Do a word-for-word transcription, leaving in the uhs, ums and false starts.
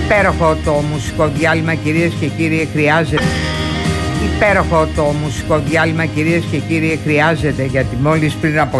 Υπέροχο το μουσικό διάλειμμα, κυρίες και κύριοι, χρειάζεται. Υπέροχο το μουσικό διάλειμμα, κυρίες και κύριοι, χρειάζεται, γιατί μόλις πριν από